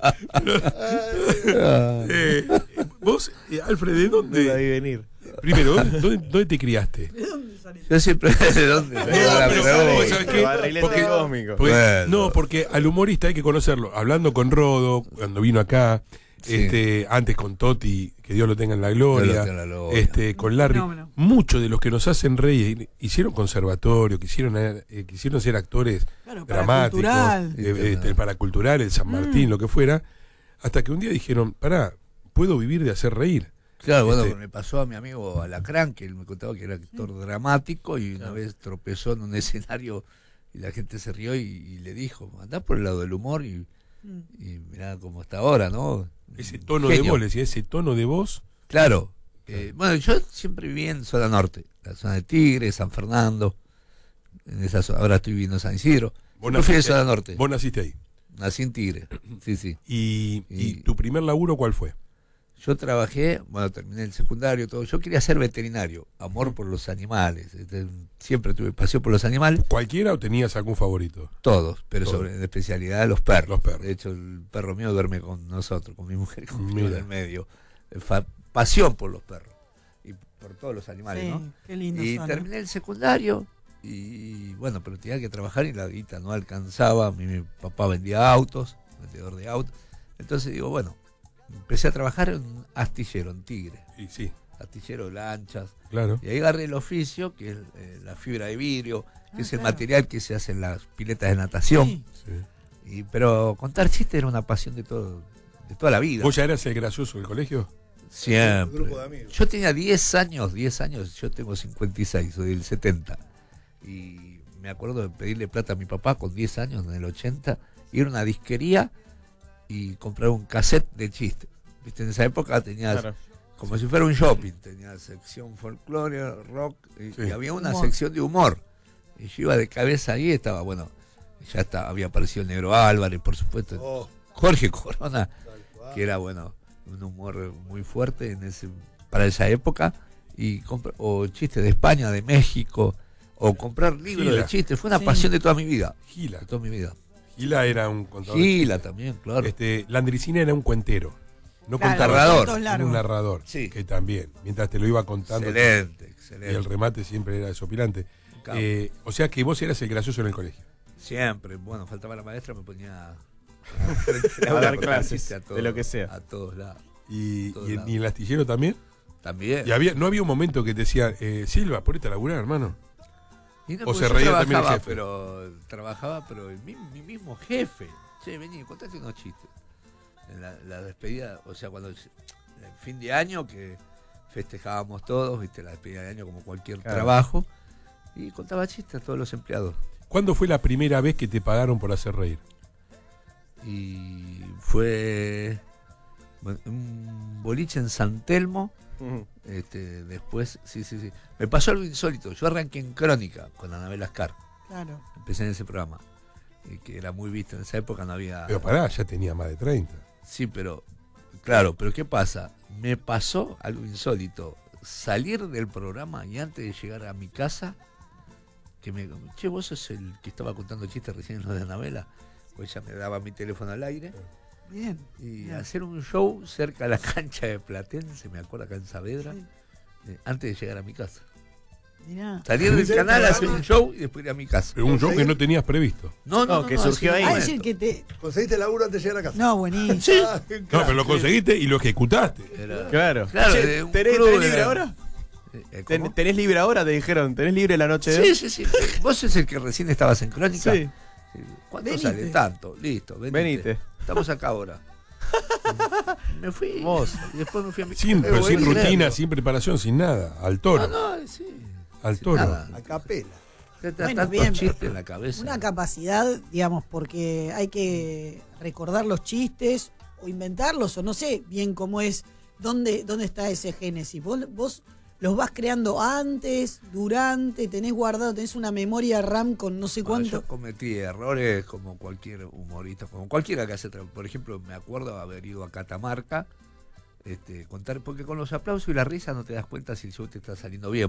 Vos, Alfred, ¿de dónde? No la vi venir. Primero, ¿dónde te criaste? Yo siempre, ¿de dónde? Porque al humorista hay que conocerlo. Hablando con Rodo, cuando vino acá, antes con Toti, que Dios lo tenga en la gloria, con Larry, muchos de los que nos hacen reír hicieron conservatorio, quisieron ser actores dramáticos, paracultural, el San Martín, lo que fuera, hasta que un día dijeron, pará, puedo vivir de hacer reír. Claro, bueno, me pasó a mi amigo Alacrán, que él me contaba que era actor dramático y una vez tropezó en un escenario y la gente se rió y le dijo, andá por el lado del humor y mirá cómo está ahora, ¿no? Ese tono de voz, ese tono de voz. Claro. Bueno, yo siempre viví en zona norte, la zona de Tigre, San Fernando, en esa zona, ahora estoy viviendo en San Isidro. Yo fui de zona norte. ¿Vos naciste ahí? Nací en Tigre, sí. ¿Y tu primer laburo cuál fue? Yo trabajé, bueno, terminé el secundario, todo. Yo quería ser veterinario, amor por los animales. Siempre tuve pasión por los animales. ¿Cualquiera o tenías algún favorito? Todos, pero Todos. en especialidad los perros. Los perros. De hecho, el perro mío duerme con nosotros, con mi mujer, conmigo en el medio. Pasión por los perros y por todos los animales, ¿no? Qué lindo. Y terminé el secundario y bueno, pero tenía que trabajar y la guita no alcanzaba. Mi papá vendía autos, vendedor de autos. Entonces digo, bueno, empecé a trabajar en un astillero, en Tigre. Sí. Astillero, lanchas. Claro. Y ahí agarré el oficio, que es la fibra de vidrio, que es el material que se hace en las piletas de natación. Sí. Pero contar chistes era una pasión de toda la vida. ¿Vos ya eras el gracioso del colegio? Siempre. Un grupo de amigos. Yo tenía 10 años, yo tengo 56, soy del 70. Y me acuerdo de pedirle plata a mi papá con 10 años, en el 80, ir a una disquería y comprar un cassette de chiste. ¿Viste? En esa época tenías como si fuera un shopping, tenías sección folclore, rock y había una sección de humor. Y yo iba de cabeza ahí, estaba, bueno, había aparecido el Negro Álvarez, por supuesto, Jorge Corona, que era, bueno, un humor muy fuerte para esa época, o chistes de España, de México, o comprar libros de chistes. Fue una pasión de toda mi vida. Gila. De toda mi vida. Gila era un contador. Gila también, claro. Landricina era un cuentero. No narrador. Un narrador. Sí. Que también, mientras te lo iba contando. Excelente. Y el remate siempre era desopilante. O sea que vos eras el gracioso en el colegio. Siempre. Bueno, faltaba la maestra, me ponía a dar clases de lo que sea. A todos lados. ¿Y el astillero también? También. ¿Y no había un momento que te decían, Silva, ponete a laburar, hermano? Y no, o se reía también el jefe. Trabajaba, pero mi mismo jefe. Che, vení, contate unos chistes. En la despedida, o sea, cuando el fin de año que festejábamos todos, viste, la despedida de año como cualquier trabajo, y contaba chistes a todos los empleados. ¿Cuándo fue la primera vez que te pagaron por hacer reír? Y fue un boliche en San Telmo. Después, sí. Me pasó algo insólito. Yo arranqué en Crónica con Anabel Ascar. Claro. Empecé en ese programa. Que era muy visto en esa época, no había. Pero pará, ya tenía más de 30. Sí, pero. Claro, pero ¿qué pasa? Me pasó algo insólito. Salir del programa y antes de llegar a mi casa, che, vos sos el que estaba contando chistes recién en lo de Anabela. Pues ella me daba mi teléfono al aire. Bien. Y hacer un show cerca de la cancha de Platense, me acuerdo acá en Saavedra, antes de llegar a mi casa. Mirá. Salir del canal, hacer un show y después ir a mi casa. Pero un show que no tenías previsto. No, que surgió ahí. Decir que conseguiste laburo antes de llegar a casa. No, buenísimo. Sí. No, pero lo conseguiste y lo ejecutaste. Claro. Che, ¿Tenés libre ahora? ¿Tenés libre ahora? Te dijeron, ¿tenés libre la noche de hoy? Sí. Vos sos el que recién estabas en Crónica. Sí. ¿Cuánto sale? Tanto. Listo, venite. Estamos acá ahora. Me fui. Y después me fui a mi sin rutina, sin preparación, sin nada. Al toro. Sí. Al toro. A capela. Bueno, bien, chistes en la cabeza. Una capacidad, digamos, porque hay que recordar los chistes o inventarlos, o no sé bien cómo es, dónde está ese génesis. Vos los vas creando antes, durante, tenés guardado, tenés una memoria RAM con no sé cuánto. Yo cometí errores como cualquier humorista, como cualquiera que hace. Por ejemplo, me acuerdo haber ido a Catamarca, contar, porque con los aplausos y la risa no te das cuenta si el show te está saliendo bien.